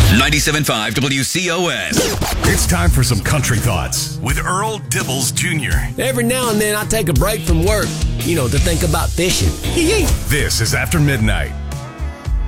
97.5 WCOS. It's time for some country thoughts with Earl Dibbles Jr. Every now and then I take a break from work, to think about fishing. This is After Midnight.